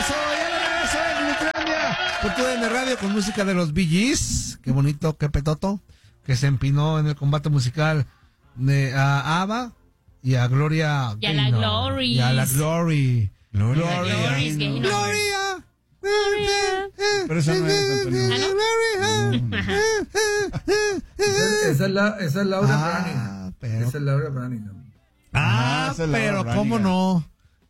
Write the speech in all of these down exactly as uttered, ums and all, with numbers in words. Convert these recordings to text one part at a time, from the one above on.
regreso, ya de regreso en Ucrania. Por tu D N Radio con música de los Bee Gees. Qué bonito, qué petoto. Que se empinó en el combate musical de a ABBA y a Gloria. Y a la Glory. Y a la Glory. Gloria. Gloria. Gloria. Gloria. Pero esa no es, Antonio. Esa, esa es la, esa es Laura Ah, Branigan. pero- Esa es Laura Branigan. Ah, Ah, esa es la pero Laura cómo Branigan. no.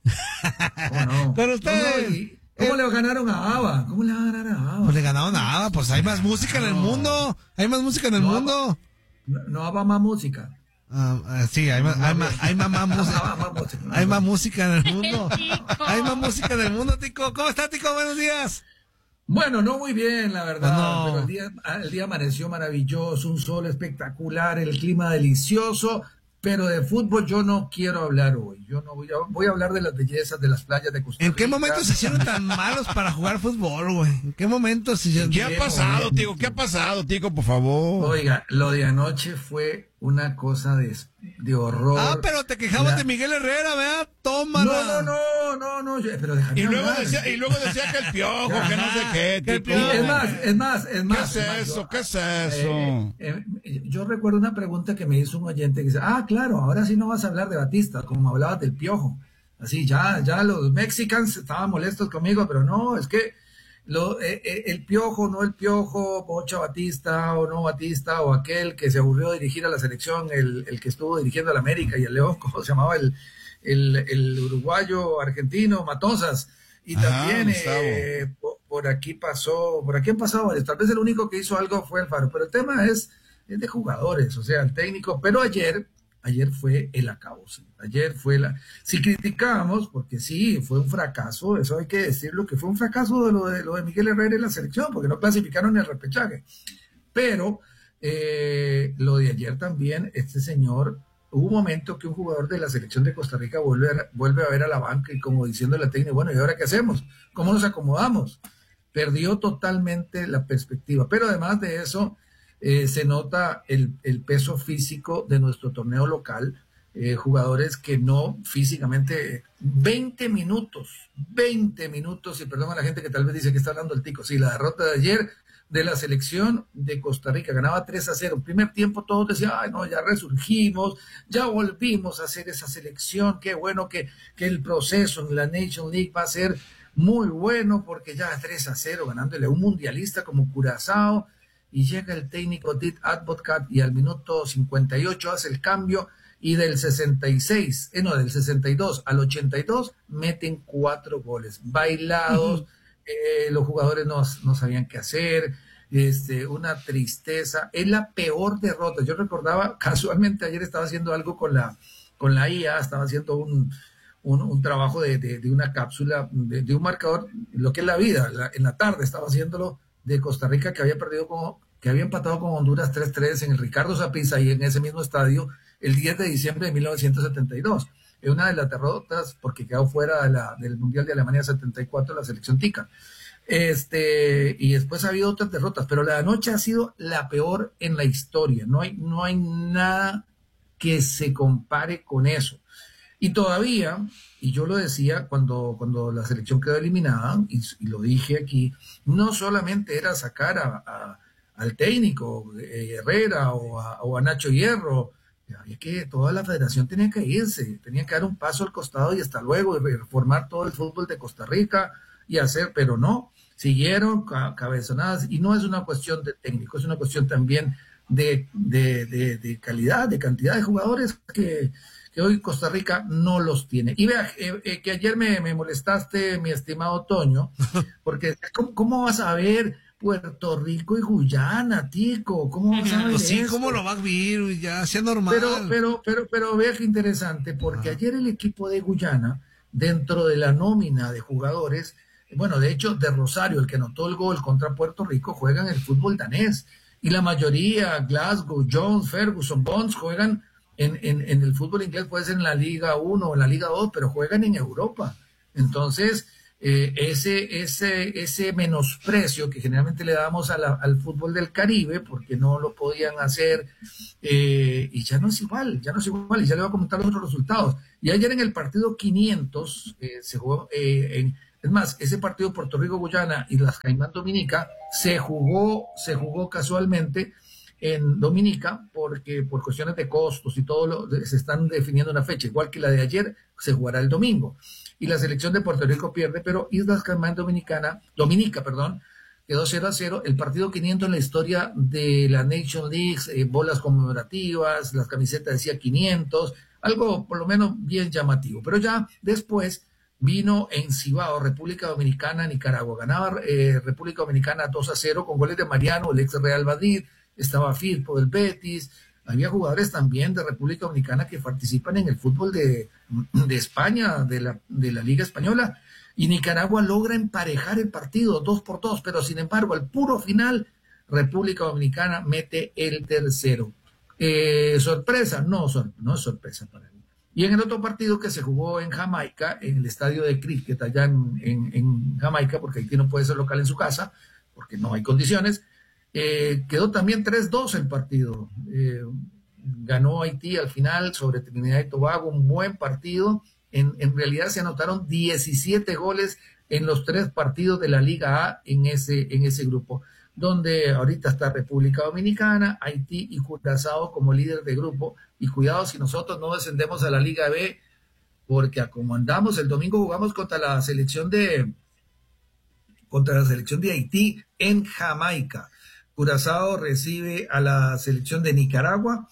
¿Cómo no? Pero ustedes- ¿Cómo, y- ¿cómo le ganaron a ABBA? ¿Cómo le van a ganar a ABBA? Pues le ganaron nada, pues hay más música en el mundo. Hay más música en el No, mundo. No, no ABBA más música. Ah, ah, sí, hay más, hay más, hay más, más música. Ah, más música. Hay más música en el mundo. El Tico. Hay más música en el mundo, Tico. ¿Cómo está, Tico? Buenos días. Bueno, no muy bien, la verdad, Pues no. pero el día, el día amaneció maravilloso, un sol espectacular, el clima delicioso, pero de fútbol yo no quiero hablar hoy. Yo no voy a, voy a hablar de las bellezas de las playas de Costa Rica. ¿En qué momento se hicieron tan malos para jugar fútbol, güey? ¿En qué momento se hicieron? ¿Qué ha pasado, Tico? ¿Qué ha pasado, Tico, por favor? Oiga, lo de anoche fue una cosa de, de horror. Ah, pero te quejabas La- de Miguel Herrera, ¿verdad? No, Tómala. no, no, no, no, yo- pero déjame Y luego hablar. decía, y luego decía que el piojo, que no sé qué, Que el Tico. piojo. Es más, es más, es ¿Qué más. es es más, eso? yo- ¿Qué es eso? Eh, eh, eh, yo recuerdo una pregunta que me hizo un oyente que dice, ah, claro, ahora sí no vas a hablar de Batista, como hablabas del piojo. Así, ya, ya los mexicanos estaban molestos conmigo, pero no, es que lo, eh, eh, el piojo, no el piojo, Bocha Batista o no Batista, o aquel que se aburrió de dirigir a la selección, el, el que estuvo dirigiendo a la América y el León, ¿cómo se llamaba? El, el, el uruguayo argentino, Matosas. Y Ajá, también Gustavo. eh, por, por aquí pasó, por aquí han pasado varios. Tal vez el único que hizo algo fue Alfaro, pero el tema es, es de jugadores, o sea, el técnico. Pero ayer, ayer fue el acabose. Ayer fue la. Si criticábamos, porque sí, fue un fracaso, eso hay que decirlo, que fue un fracaso de lo de, lo de Miguel Herrera y la selección, porque no clasificaron ni el repechaje. Pero eh, lo de ayer también, este señor. Hubo un momento que un jugador de la selección de Costa Rica vuelve a, vuelve a ver a la banca y como diciendo a la técnica, bueno, ¿y ahora qué hacemos? ¿Cómo nos acomodamos? Perdió totalmente la perspectiva. Pero además de eso, eh, se nota el, el peso físico de nuestro torneo local. Eh, jugadores que no físicamente, veinte minutos, veinte minutos, y perdón a la gente que tal vez dice que está hablando el Tico, sí, la derrota de ayer de la selección de Costa Rica, ganaba tres a cero, primer tiempo todos decían, ay no, ya resurgimos, ya volvimos a hacer esa selección, qué bueno que, que el proceso en la Nation League va a ser muy bueno, porque ya tres a cero, ganándole a un mundialista como Curazao, y llega el técnico Dit Advocat y al minuto cincuenta y ocho hace el cambio, y del sesenta y seis, eh, no, del sesenta y dos al ochenta y dos meten cuatro goles, bailados, uh-huh. eh, los jugadores no, no sabían qué hacer, este, una tristeza, es la peor derrota. Yo recordaba, casualmente ayer estaba haciendo algo con la, con la I A, estaba haciendo un, un, un trabajo de, de, de una cápsula, de, de un marcador, lo que es la vida, la, en la tarde estaba haciéndolo de Costa Rica, que había perdido con, que había empatado con Honduras tres tres en el Ricardo Saprissa y en ese mismo estadio el diez de diciembre de mil novecientos setenta y dos. Es una de las derrotas porque quedó fuera de la, del Mundial de Alemania setenta y cuatro la selección tica. Este, y después ha habido otras derrotas, pero la noche ha sido la peor en la historia. No hay, no hay nada que se compare con eso. Y todavía, y yo lo decía cuando, cuando la selección quedó eliminada, y, y lo dije aquí, no solamente era sacar a, a, al técnico eh, Herrera o a, o a Nacho Hierro, es que toda la federación tenía que irse, tenía que dar un paso al costado y hasta luego, y reformar todo el fútbol de Costa Rica y hacer, pero no, siguieron cabezonadas, y no es una cuestión de técnico, es una cuestión también de, de, de, de calidad, de cantidad de jugadores que, que hoy Costa Rica no los tiene. Y vea, eh, eh, que ayer me, me molestaste, mi estimado Toño, porque ¿cómo, cómo vas a ver Puerto Rico y Guyana, Tico? ¿Cómo vas a ver pues sí, eso? ¿cómo lo va a vivir? Ya, sea normal. Pero, pero, pero, pero vea qué interesante, porque ah. ayer el equipo de Guyana, dentro de la nómina de jugadores, bueno, de hecho, de Rosario, el que anotó el gol contra Puerto Rico, juega en el fútbol danés, y la mayoría, Glasgow, Jones, Ferguson, Bonds, juegan en, en, en el fútbol inglés, puede ser en la Liga uno o en la Liga dos, pero juegan en Europa. Entonces, Eh, ese, ese, ese menosprecio que generalmente le damos a la, al fútbol del Caribe, porque no lo podían hacer, eh, y ya no es igual, ya no es igual, y ya le voy a comentar los otros resultados. Y ayer en el partido quinientos, eh, se jugó, eh, en, Es más, ese partido Puerto Rico-Guyana y las Caimán Dominica se jugó, se jugó casualmente en Dominica porque por cuestiones de costos y todo lo, se están definiendo una fecha, igual que la de ayer, se jugará el domingo. Y la selección de Puerto Rico pierde, pero Islas Caimán Dominicana, Dominica, perdón, quedó cero a cero, el partido quinientos en la historia de la Nation League, eh, bolas conmemorativas, las camisetas decía quinientos, algo por lo menos bien llamativo. Pero ya después vino en Cibao, República Dominicana, Nicaragua. Ganaba eh, República Dominicana dos a cero con goles de Mariano, el ex Real Madrid, estaba Firpo del Betis, había jugadores también de República Dominicana que participan en el fútbol de, de España, de la, de la Liga Española. Y Nicaragua logra emparejar el partido dos por dos, pero sin embargo, al puro final, República Dominicana mete el tercero. Eh, ¿Sorpresa? No, sor no es sorpresa para mí. Y en el otro partido que se jugó en Jamaica, en el estadio de Cricket, allá en, en, en Jamaica, porque Haití no puede ser local en su casa, porque no hay condiciones, eh, quedó también tres dos el partido. Eh, ganó Haití al final sobre Trinidad y Tobago, un buen partido. En, en realidad se anotaron diecisiete goles en los tres partidos de la Liga A en ese, en ese grupo, donde ahorita está República Dominicana, Haití y Curazao como líder de grupo. Y cuidado si nosotros no descendemos a la Liga B, porque a como andamos, el domingo jugamos contra la selección de contra la selección de Haití en Jamaica. Curazao recibe a la selección de Nicaragua.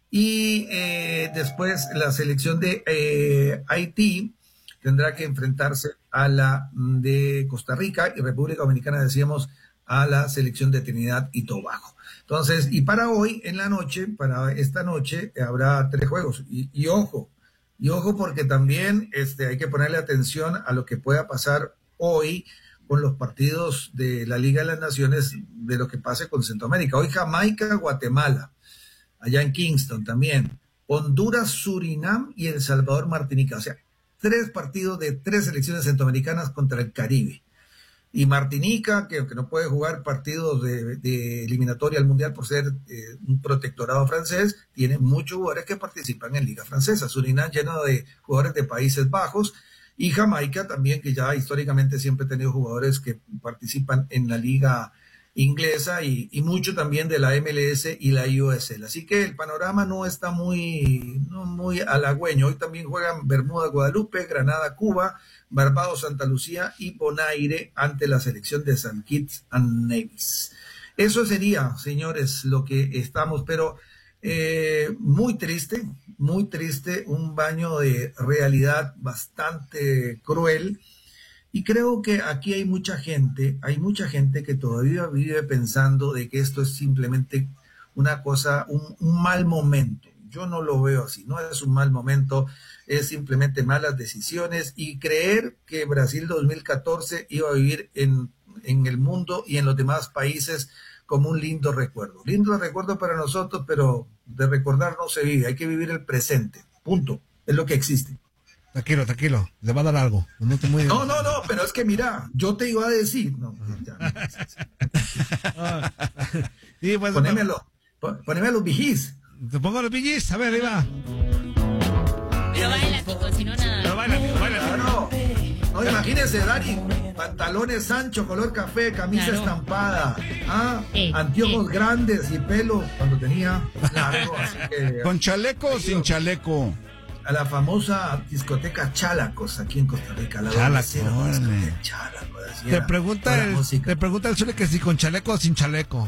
Y eh, después la selección de eh, Haití tendrá que enfrentarse a la de Costa Rica y República Dominicana, decíamos, a la selección de Trinidad y Tobago. Entonces, y para hoy, en la noche, para esta noche, habrá tres juegos. Y, y ojo, y ojo porque también este, hay que ponerle atención a lo que pueda pasar hoy con los partidos de la Liga de las Naciones, de lo que pase con Centroamérica. Hoy Jamaica, Guatemala. Allá en Kingston también, Honduras, Surinam y El Salvador, Martinica. O sea, tres partidos de tres selecciones centroamericanas contra el Caribe. Y Martinica, que aunque no puede jugar partidos de, de eliminatoria al Mundial por ser eh, un protectorado francés, tiene muchos jugadores que participan en Liga Francesa. Surinam lleno de jugadores de Países Bajos. Y Jamaica también, que ya históricamente siempre ha tenido jugadores que participan en la Liga inglesa y, y mucho también de la M L S y la U S L. Así que el panorama no está muy, no muy halagüeño. Hoy también juegan Bermuda, Guadalupe, Granada, Cuba, Barbados, Santa Lucía y Bonaire ante la selección de Saint Kitts and Nevis. Eso sería, señores, lo que estamos, pero eh, muy triste, muy triste, un baño de realidad bastante cruel. Y creo que aquí hay mucha gente, hay mucha gente que todavía vive pensando de que esto es simplemente una cosa, un, un mal momento. Yo no lo veo así, no es un mal momento, es simplemente malas decisiones y creer que Brasil dos mil catorce iba a vivir en, en el mundo y en los demás países como un lindo recuerdo. Lindo recuerdo para nosotros, pero de recordar no se vive, hay que vivir el presente, punto, es lo que existe. Tranquilo, tranquilo, le va a dar algo. No, muy... no, no, no, pero es que mira, yo te iba a decir. No, ya, sí, pues, ponémelo, poneme los bijís. Te pongo los bijís, a ver, ahí va. Pero baila, Tico, si no nada. Pero baila, Tico, baila. Claro. No, imagínese, Dari, pantalones anchos, color café, camisa claro. estampada, ¿ah? eh, anteojos eh. grandes y pelo cuando tenía largo, así que... ¿Con chaleco o sin chaleco? A la famosa discoteca Chalacos aquí en Costa Rica. La Chalacos. Chalacos te pregunta el, te pregunta el Zule que si con chaleco o sin chaleco.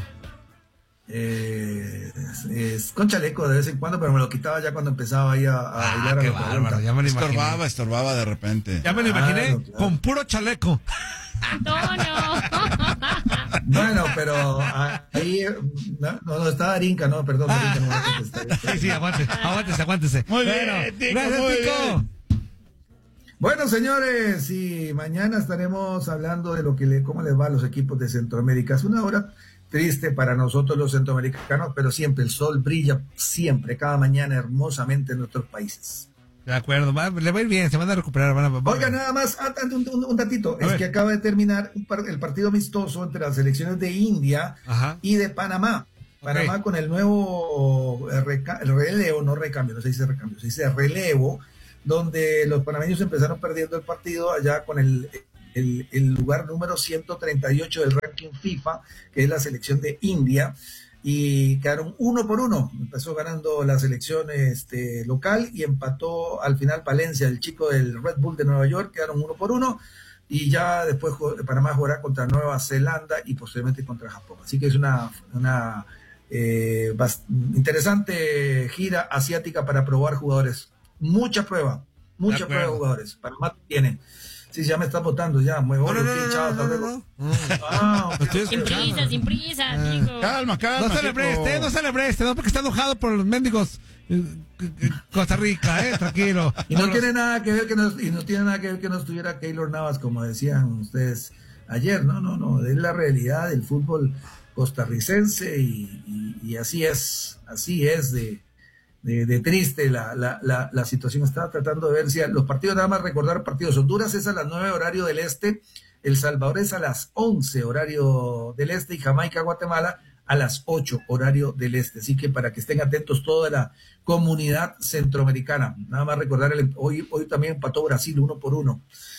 Eh, es, es con chaleco de vez en cuando, pero me lo quitaba ya cuando empezaba ahí a, a ah, bailar. Qué a bárbaro, ya me lo imaginé. Estorbaba, estorbaba de repente. Ya me lo imaginé ah, no, claro. con puro chaleco. No, no. Bueno, pero ahí no, no está Darinka, no, perdón, Darinka no va a contestar. Sí, sí, aguántese, aguántese, aguántese. Muy bueno, bien, Tico, gracias, muy Tico. bien. Bueno, señores, y mañana estaremos hablando de lo que le, cómo les va a los equipos de Centroamérica. Es una hora triste para nosotros los centroamericanos, pero siempre el sol brilla, siempre, cada mañana hermosamente en nuestros países. De acuerdo, va, le va a ir bien, se van a recuperar. Van a, van a... Oiga, nada más, un, un, un datito, a es ver. Que acaba de terminar un par, el partido amistoso entre las selecciones de India Ajá. y de Panamá. Panamá okay. con el nuevo reca, el relevo, no recambio, no se dice recambio, se dice relevo, donde los panameños empezaron perdiendo el partido allá con el el, el lugar número ciento treinta y ocho del ranking FIFA, que es la selección de India, y quedaron uno por uno. Empezó ganando la selección este, local y empató al final Palencia, el chico del Red Bull de Nueva York, quedaron uno por uno. Y ya después Panamá jugará contra Nueva Zelanda y posteriormente contra Japón. Así que es una, una eh, interesante gira asiática para probar jugadores. Mucha prueba, mucha prueba de jugadores. Panamá tiene. Sí, ya me está votando ya. Muy bueno. No, no, no, chao, no, hasta no, luego. no, no. Ah, Estoy Sin escuchando. prisa, sin prisa, amigo. Calma, calma. No se le chico. preste, no se le preste, no, porque está enojado por los mendigos. eh, eh, Costa Rica, eh, tranquilo. Y no Por los- tiene nada que ver que nos, y no tiene nada que ver que no estuviera Keylor Navas, como decían ustedes ayer. No, no, no. Es la realidad del fútbol costarricense y, y, y así es, así es de, de, de triste la, la, la, la situación. Estaba tratando de ver si a los partidos, nada más recordar partidos. Honduras es a las nueve horario del este, El Salvador es a las once horario del este y Jamaica, Guatemala a las ocho horario del este. Así que para que estén atentos toda la comunidad centroamericana. Nada más recordar, el, hoy, hoy también empató Brasil uno por uno.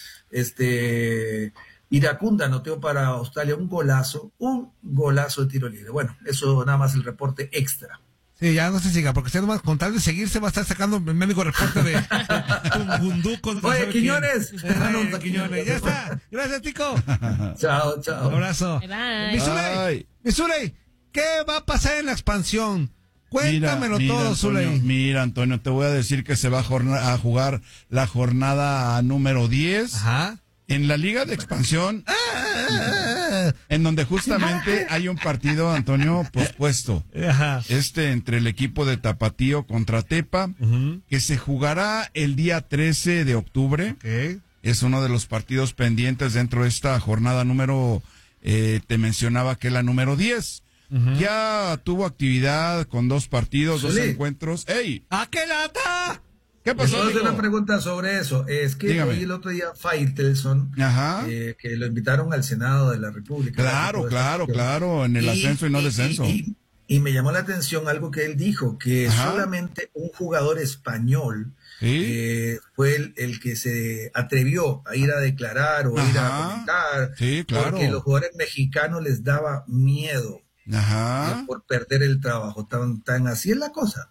Este, Iracunda anotó para Australia un golazo, un golazo de tiro libre. Bueno, eso nada más el reporte extra. Sí, ya no se siga, porque usted nomás con tal de seguirse va a estar sacando el médico reporte de Gundú contra Oye, sabe Quiñones. quién. Ay, Quiñones, ya está. Gracias, Tico. Chao, chao. Un abrazo. Bye, bye. Misuley, Ay. Misuley, ¿qué va a pasar en la expansión? Cuéntamelo Mira, mira, todo, Antonio, Zuley. Mira, Antonio, te voy a decir que se va a, jorna- a jugar la jornada número diez Ajá. en la Liga de Expansión, en donde justamente hay un partido, Antonio, pospuesto. Ajá. Este entre el equipo de Tapatío contra Tepa, Ujú. que se jugará el día trece de octubre. Ok. Es uno de los partidos pendientes dentro de esta jornada número, eh, te mencionaba que es la número diez. Ujú. Ya tuvo actividad con dos partidos, dos Solé. encuentros. ¡Ey! ¿A qué lata? ¿Qué Pues pasó, puedo hacer amigo? una pregunta sobre eso. Es que Dígame. hoy el otro día Faitelson, Ajá. eh, que lo invitaron al Senado de la República. Claro, Todo claro, esto. claro, en el ascenso y no descenso. Y, y me llamó la atención algo que él dijo, que Ajá. solamente un jugador español Sí. eh, fue el, el que se atrevió a ir a declarar o a ir a Ajá. comentar, Sí, claro. porque los jugadores mexicanos les daba miedo Ajá. eh, por perder el trabajo. Tan, tan así es la cosa.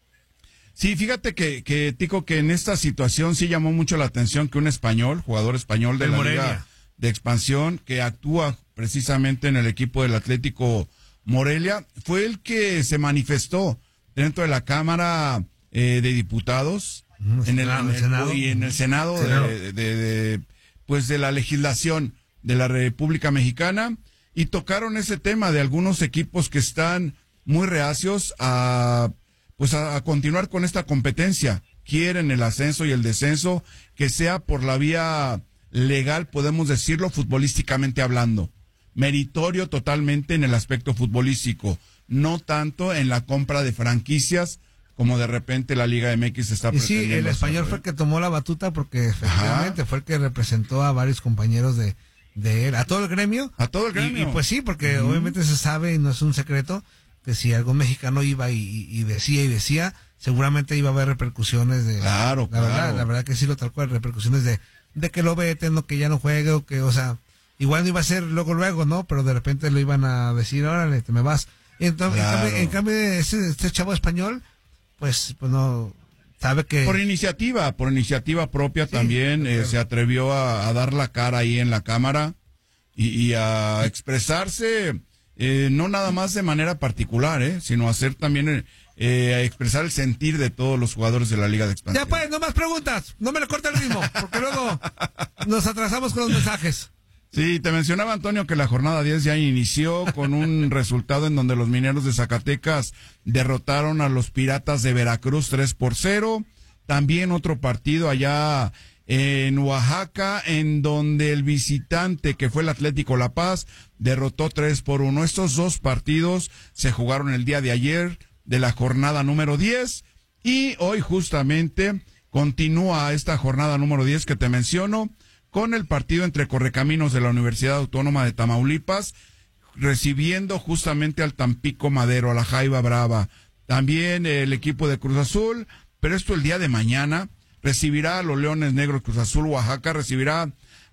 Sí, fíjate que, que, Tico, que en esta situación sí llamó mucho la atención que un español, jugador español de El la Morelia. Liga de Expansión, que actúa precisamente en el equipo del Atlético Morelia, fue el que se manifestó dentro de la Cámara eh, de Diputados, Ujú, en el, Senado, en el- Senado. y en el Senado, de- Senado. De, de- de, pues de la legislación de la República Mexicana, y tocaron ese tema de algunos equipos que están muy reacios a pues a, a continuar con esta competencia. Quieren el ascenso y el descenso que sea por la vía legal, podemos decirlo, futbolísticamente hablando. Meritorio totalmente en el aspecto futbolístico, no tanto en la compra de franquicias como de repente la Liga M X está Y sí, el pretendiendo español hacer, fue ¿eh? el que tomó la batuta porque efectivamente fue el que representó a varios compañeros de, de él, a todo el gremio. A todo el Y, gremio. y pues sí, porque Ujú. obviamente se sabe y no es un secreto que si algún mexicano iba y, y decía y decía, seguramente iba a haber repercusiones de... Claro, la claro. Verdad, la verdad que sí lo tal cual, repercusiones de, de que lo veten, o que ya no juegue, o que, o sea, igual no iba a ser luego, luego, ¿no? Pero de repente lo iban a decir, órale, te me vas. Y entonces, Claro. en cambio, en cambio este, este chavo español, pues, pues no, sabe que... Por iniciativa, por iniciativa propia también eh, se atrevió a, a dar la cara ahí en la Cámara y, y a expresarse, eh, no nada más de manera particular, eh, sino hacer también, eh, eh, a expresar el sentir de todos los jugadores de la Liga de Expansión. Ya pues, no más preguntas, no me le corta el ritmo, porque luego nos atrasamos con los mensajes. Sí, te mencionaba, Antonio, que la jornada diez ya inició con un resultado en donde los Mineros de Zacatecas derrotaron a los Piratas de Veracruz tres por cero. También otro partido allá en Oaxaca, en donde el visitante, que fue el Atlético La Paz, derrotó tres por uno. Estos dos partidos se jugaron el día de ayer de la jornada número diez, y hoy justamente continúa esta jornada número diez que te menciono, con el partido entre Correcaminos de la Universidad Autónoma de Tamaulipas, recibiendo justamente al Tampico Madero, a la Jaiba Brava. También el equipo de Cruz Azul, pero esto el día de mañana, recibirá a los Leones Negros. Cruz Azul Oaxaca recibirá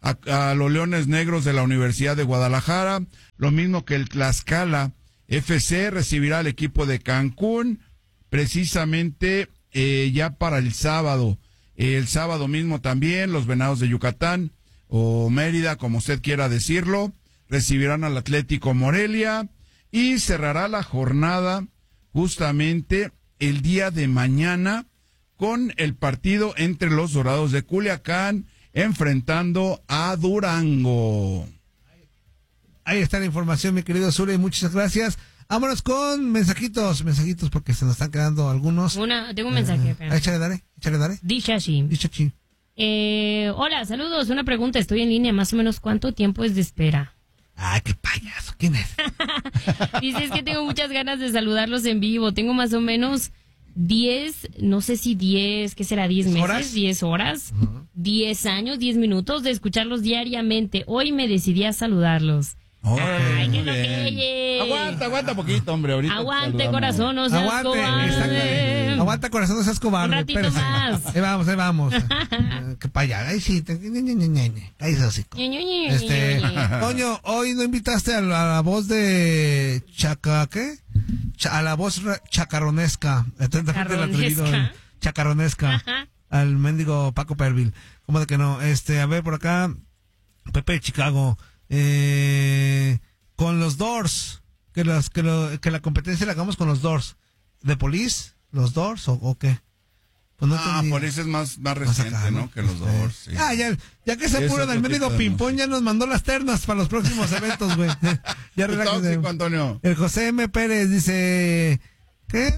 a, a los Leones Negros de la Universidad de Guadalajara, lo mismo que el Tlaxcala F C recibirá al equipo de Cancún, precisamente eh, ya para el sábado. El sábado mismo también los Venados de Yucatán, o Mérida, como usted quiera decirlo, recibirán al Atlético Morelia y cerrará la jornada justamente el día de mañana con el partido entre los Dorados de Culiacán enfrentando a Durango. Ahí está la información, mi querido Zuli, muchas gracias. Vámonos con mensajitos, mensajitos, porque se nos están quedando algunos. Una, tengo un mensaje. Eh, échale, dale, échale, dale. Dice así. Dice así. Eh, hola, saludos. Una pregunta. Estoy en línea. Más o menos, ¿cuánto tiempo es de espera? Ay, qué payaso. ¿Quién es? Dice, es que tengo muchas ganas de saludarlos en vivo. Tengo más o menos diez, no sé si diez, ¿qué será? diez meses, ¿Horas? diez horas, uh-huh. diez años, diez minutos de escucharlos diariamente. Hoy me decidí a saludarlos. Okay, Ay, qué muy bien. Aguanta, aguanta poquito, hombre. Ahorita aguante, corazón, no seas Aguante, cobarde. Aguanta, corazón, no seas cobarde. Un ratito Espérese. más. Ahí vamos, ahí vamos. Eh, qué payaso. Ay, sí. Te... Ahí es así. Este, Toño, hoy no invitaste a la, a la voz de Chaca, ¿qué? Cha, a la voz re, chacarronesca. Chacarronesca. Chacarronesca. Ajá. Al mendigo Paco Pervil. ¿Cómo de que no? Este, a ver, por acá, Pepe de Chicago. Eh, con los Doors, que los que, lo, que la competencia la hagamos con los Doors, de Police, los Doors o, o qué. Pues no ah, Police es más más reciente, más acá, ¿no? ¿no? Que los Doors. Sí. Ah, ya, ya que se apura del médico Pimpón ya nos mandó las ternas para los próximos eventos, güey. Ya relájate. Antonio. El José M. Pérez dice, ¿qué?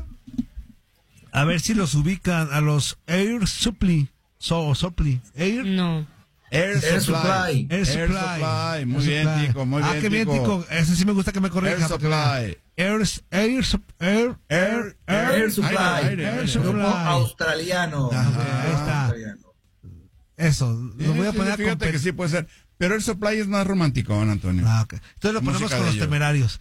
A ver si los ubican a los Air Supply, so, Supply, Air. No. Air, Air Supply. Supply. Air Supply. Air Supply. Muy Air bien, Supply. Tico, muy ah, bien, qué bien, Tico. Ese sí me gusta que me corrija. Air Supply. Air, Air, Air, Air, Air, Air Supply. Air, Air, Air Supply. Grupo australiano. Ajá, ahí está. Australiano. Eso, lo voy a poner a Fíjate que sí puede ser. Pero Air Supply es más romántico, ¿no, Antonio? Ah, okay. Entonces lo ponemos con los temerarios.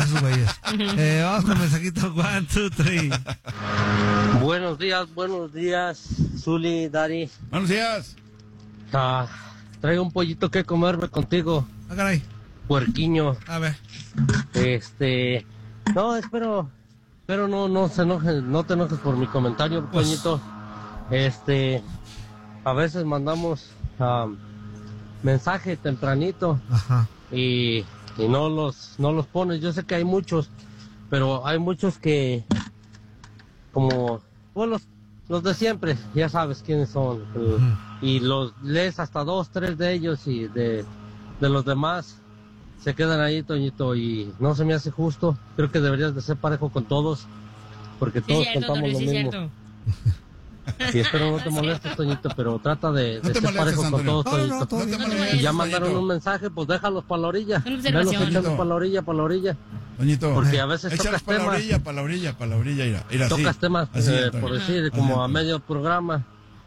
eh, vamos con el mensajito. One, two, three. Buenos días, buenos días, Zuli, Dari. Buenos días. Ah, traigo un pollito que comerme contigo. Ah, caray. Puerquiño. A ver. Este, no, espero, espero no, no se enoje, no te enojes por mi comentario, pues... Poñito. Este, a veces mandamos um, mensaje tempranito. Ajá. Y, y no los, no los pones. Yo sé que hay muchos, pero hay muchos que, como, pues los, los de siempre, ya sabes quiénes son. Uh-huh. Y los lees hasta dos, tres de ellos y de, de los demás se quedan ahí, Toñito, y no se me hace justo. Creo que deberías de ser parejo con todos, porque sí, todos cierto, contamos lo sí, mismo. Cierto. Y espero no te molestes, Toñito, pero trata de, de no ser parejo con todos, Toñito. No, no, no, no, y ya mandaron Toñito. Un mensaje, pues déjalos para la orilla. Velos echando para la orilla, para la orilla. Toñito, porque a veces tocas para temas. La orilla, para la orilla, para la orilla, ir, ir así. Tocas temas, así, eh, por decir, como a medio programa.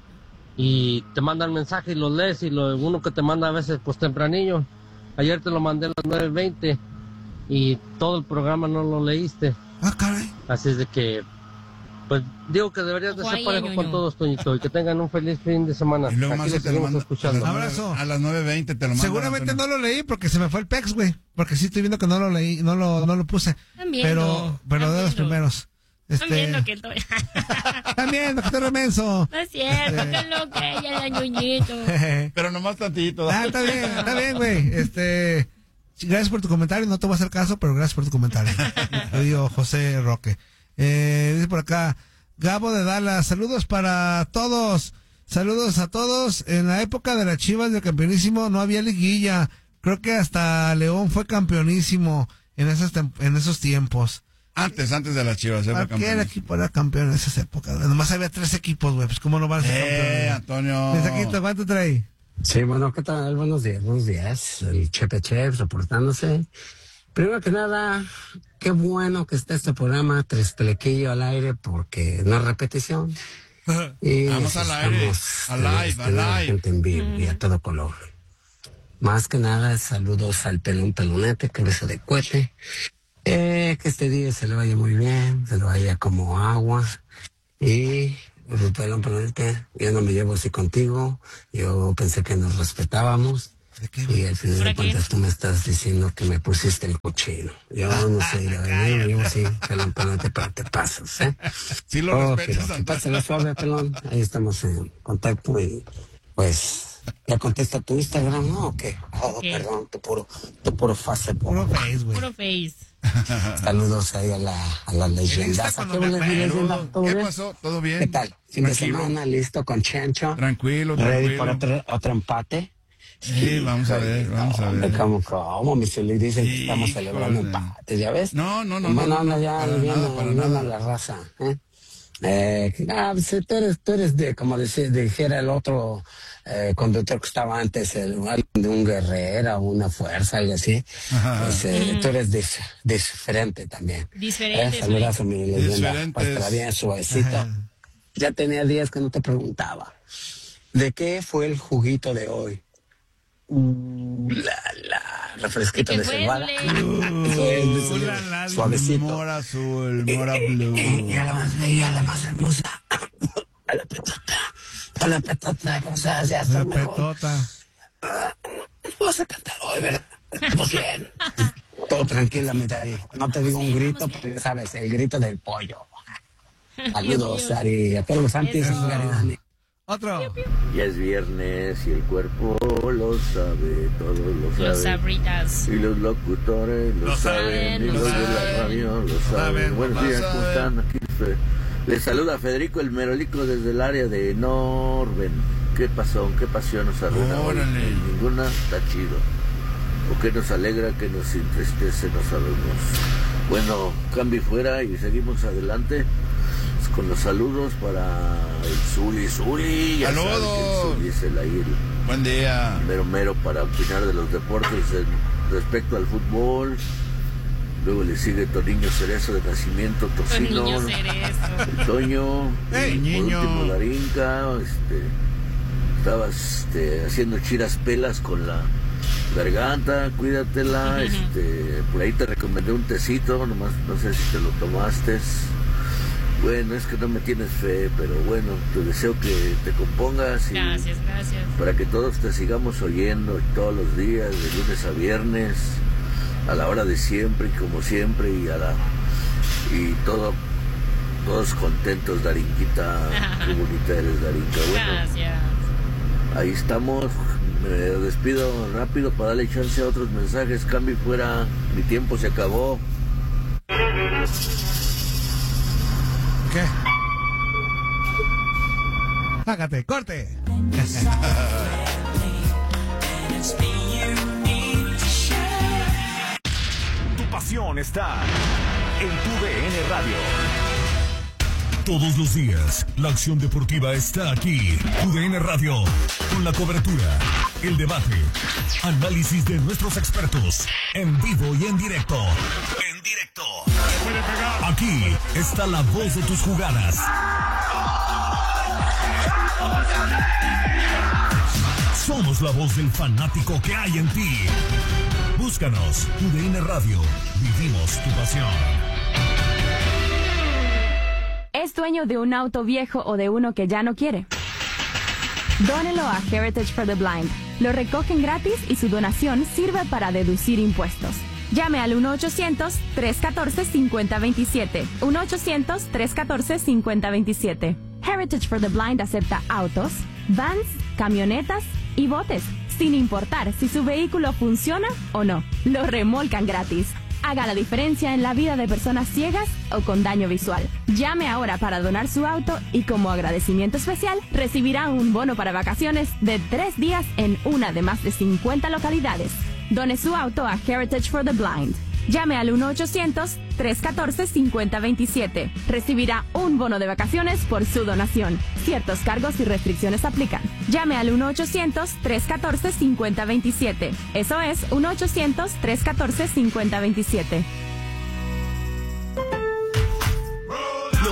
Y te mandan mensaje y los lees, y lo uno que te manda a veces, pues tempranillo. Ayer te lo mandé a las nueve veinte y todo el programa no lo leíste. Ah, caray. Así es de que, pues digo que deberías de ser parejo con todos, Toñito, y que tengan un feliz fin de semana. Y luego Aquí más lo te lo mando, escuchando. A las, nueve, a las nueve veinte te lo mando. Seguramente Antonio. No lo leí porque se me fue el pex, güey. Porque sí estoy viendo que no lo leí, no lo, no lo puse. También. Pero, pero de los primeros. Este... Están viendo que estoy... Están viendo que estoy remenso. No es cierto, eh... que lo que ella era ñoñito. Pero nomás tantito. Ah, está bien, está bien, güey. Este, gracias por tu comentario, no te voy a hacer caso, pero gracias por tu comentario. Lo digo José Roque. Eh, dice por acá, Gabo de Dallas, saludos para todos. Saludos a todos. En la época de las Chivas del campeonísimo no había liguilla. Creo que hasta León fue campeonísimo en esos, en esos tiempos. Antes, antes de las Chivas. Cualquier equipo era campeón en esas épocas. Nomás había tres equipos, güey. Pues cómo no van a ser eh, campeones. Antonio. Mensajito, ¿cuánto trae? Sí, bueno, ¿qué tal? Buenos días, buenos días. El Chepe Chef reportándose. Primero que nada, qué bueno que esté este programa Tres Plequillo al aire porque no es repetición. Y vamos al aire, al live, al live. Gente en vivo mm. y a todo color. Más que nada, saludos al pelón pelonete, cabeza de cohete. Eh, que este día se le vaya muy bien, se le vaya como agua. Y, pelón pelonete, yo no me llevo así contigo. Yo pensé que nos respetábamos. ¿De qué, Y güey? al final ¿Para de qué? cuentas tú me estás diciendo que me pusiste el cochino. Yo no sé, la verdad, yo sí, pelón, pelón, te, te pasas, ¿eh? Sí lo Oh, respetas, pero, Antonio. pásala suave, pelón. Ahí estamos en contacto y, pues, ya contesta tu Instagram, ¿no? ¿O qué? Oh, ¿Qué? perdón, tu puro, tu puro Facebook. Puro face, güey. Puro face. Saludos ahí a la, a la leyenda. cuando ¿Qué me huele, mi acuerdo. leyenda? ¿Todo ¿Qué bien? pasó? ¿Todo bien? ¿Qué tal? Fin de Tranquilo. semana, listo con Chencho. Tranquilo, Ready tranquilo. para otro, otro empate. Sí, vamos a ver, vamos a Hombre, ver. ¿Cómo, cómo? Mi Zuli dice que estamos Híjole. celebrando empates, ¿ya ves? No, no, no, Bueno, no, no, anda ya para viendo, nada, para viendo nada. la raza, ¿eh? Eh, que, ah, pues, tú eres, tú eres de, como decía, dijera el otro eh, conductor que estaba antes, el, de un guerrero, una fuerza, algo así. Pues, eh, tú eres dis, diferente también. Diferentes, Eh, saludazo, mi leyenda. Diferentes. Pásala bien, suavecito. Ya tenía días que no te preguntaba. ¿De qué fue el juguito de hoy? Uh, la, la, refresquito ¿De de qué fue, cebada. Ley? Eso es, Uh, eso es, la, la, suavecito. Mora azul, mora blue. Y a la más bella, a la más hermosa, a la petota, a la petota, o sea, ya está La mejor. petota. Vas a cantar hoy, ¿verdad? Pues bien. Todo tranquilamente ahí. No te digo un grito, pero ya sabes, el grito del pollo. Saludos, Ari, a todos los antis. Eso. Garidani. Otro. Ya es viernes y el cuerpo lo sabe, todos lo saben. Los sabritas. Y los locutores lo, Lo saben, saben, y lo los de la saben. radio lo saben, saben. Buenos lo días, ¿cómo saben. están? Aquí Fe- les saluda Federico el Merolico desde el área de Norben. ¿Qué pasó? ¿Qué pasión nos arruina hoy? Órale. Ninguna, está chido. ¿O qué nos alegra, qué nos entristece? No sabemos. Bueno, cambio fuera y seguimos adelante con los saludos para el Zuli. Zuli, ya ¡Saludos! saben que el Zuli es el ahí el Buen día. mero mero para opinar de los deportes en- respecto al fútbol. Luego le sigue Toniño Cerezo de nacimiento, Con Tocino, niños cerezo. el Toño, ¡Ey, y niño! por último Darinka. Este, estabas este, haciendo chiras pelas con la garganta, cuídatela. Este, por ahí te recomendé un tecito, nomás no sé si te lo tomaste. Bueno, es que no me tienes fe, pero bueno, te deseo que te compongas y Gracias, gracias. para que todos te sigamos oyendo todos los días, de lunes a viernes, a la hora de siempre y como siempre, y a la y todo, todos contentos, Darinquita, qué bonita eres, Darinka. Bueno, Gracias. ahí estamos, me despido rápido para darle chance a otros mensajes, cambio fuera, mi tiempo se acabó. ¿Qué? Hágate, corte. Tu pasión está en tu D N Radio. Todos los días, la acción deportiva está aquí. Tu D N Radio, con la cobertura, el debate, análisis de nuestros expertos, en vivo y en directo. En directo. Aquí está la voz de tus jugadas. Somos la voz del fanático que hay en ti. Búscanos, Tu D N Radio. Vivimos tu pasión. ¿Es dueño de un auto viejo o de uno que ya no quiere? Dónelo a Heritage for the Blind. Lo recogen gratis y su donación sirve para deducir impuestos. Llame al uno ochocientos, tres uno cuatro, cinco cero dos siete. uno ochocientos, tres uno cuatro, cinco cero dos siete. Heritage for the Blind acepta autos, vans, camionetas y botes, sin importar si su vehículo funciona o no. Lo remolcan gratis. Haga la diferencia en la vida de personas ciegas o con daño visual. Llame ahora para donar su auto y como agradecimiento especial recibirá un bono para vacaciones de tres días en una de más de cincuenta localidades. Done su auto a Heritage for the Blind. Llame al uno ochocientos, tres uno cuatro, cinco cero dos siete. Recibirá un bono de vacaciones por su donación. Ciertos cargos y restricciones aplican. Llame al uno ochocientos, tres uno cuatro, cinco cero dos siete. Eso es uno ochocientos, tres uno cuatro, cinco cero dos siete. Los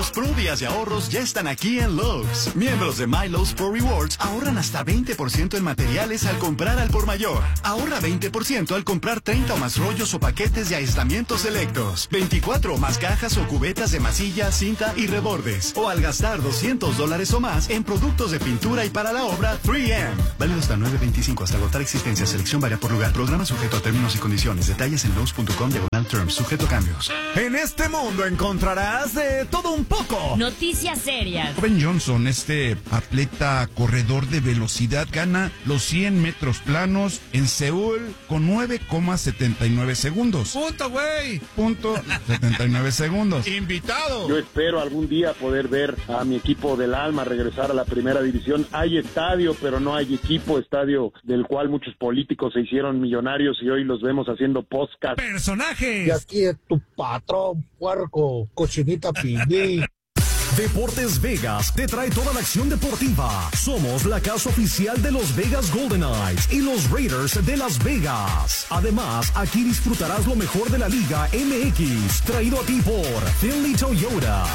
Los Pro Días de ahorros ya están aquí en Lowe's. Miembros de My Lowe's Pro Rewards ahorran hasta veinte por ciento en materiales al comprar al por mayor. Ahorra veinte por ciento al comprar treinta o más rollos o paquetes de aislamientos selectos, veinticuatro o más cajas o cubetas de masilla, cinta y rebordes. O al gastar doscientos dólares o más en productos de pintura y para la obra tres eme. Válido hasta nueve veinticinco hasta agotar existencia. Selección varía por lugar. Programa sujeto a términos y condiciones. Detalles en lowes punto com diagonal terms. Sujeto a cambios. En este mundo encontrarás de todo un poco. Noticias serias. Ben Johnson, este atleta corredor de velocidad, gana los cien metros planos en Seúl con nueve coma setenta y nueve segundos. Punto, güey. Punto setenta y nueve segundos. Invitado. Yo espero algún día poder ver a mi equipo del alma regresar a la primera división. Hay estadio, pero no hay equipo, estadio del cual muchos políticos se hicieron millonarios y hoy los vemos haciendo podcast. Personajes. Y aquí es tu patrón, puerco, cochinita pibil. Deportes Vegas te trae toda la acción deportiva. Somos la casa oficial de los Vegas Golden Knights y los Raiders de Las Vegas. Además, aquí disfrutarás lo mejor de la Liga M X, traído a ti por Finley Toyota.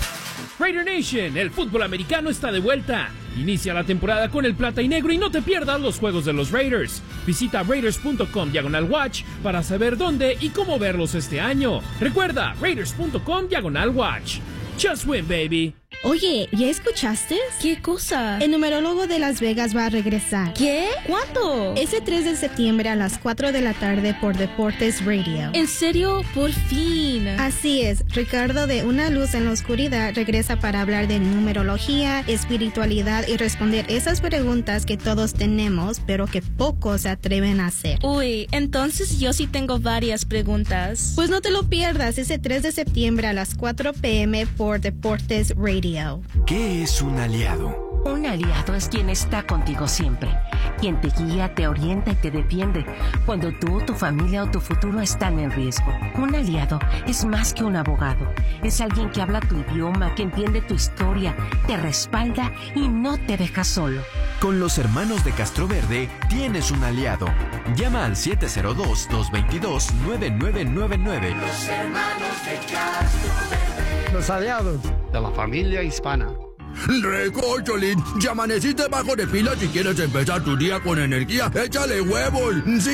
Raider Nation, el fútbol americano está de vuelta. Inicia la temporada con el plata y negro y no te pierdas los juegos de los Raiders. Visita raiders punto com diagonal watch para saber dónde y cómo verlos este año. Recuerda, raiders punto com diagonal watch. Just win, baby. Oye, ¿ya escuchaste? ¿Qué cosa? El numerólogo de Las Vegas va a regresar. ¿Qué? ¿Cuándo? Ese tres de septiembre a las cuatro de la tarde por Deportes Radio. ¿En serio? Por fin. Así es. Ricardo de Una Luz en la Oscuridad regresa para hablar de numerología, espiritualidad y responder esas preguntas que todos tenemos, pero que pocos se atreven a hacer. Uy, entonces yo sí tengo varias preguntas. Pues no te lo pierdas ese tres de septiembre a las cuatro p m por Deportes Radio. ¿Qué es un aliado? Un aliado es quien está contigo siempre, quien te guía, te orienta y te defiende cuando tú, tu familia o tu futuro están en riesgo. Un aliado es más que un abogado, es alguien que habla tu idioma, que entiende tu historia, te respalda y no te deja solo. Con los hermanos de Castroverde tienes un aliado. Llama al siete cero dos, dos dos dos, nueve nueve nueve nueve. Los hermanos de Castroverde. Los aliados de la familia hispana. Recócholín, ya amaneciste bajo de pilas y quieres empezar tu día con energía. Échale huevos. Sí.